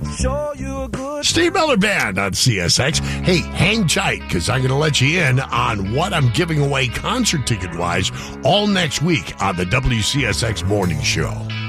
Show you a good Steve Miller Band on CSX. Hey, hang tight, because I'm going to let you in on what I'm giving away concert ticket-wise all next week on the WCSX Morning Show.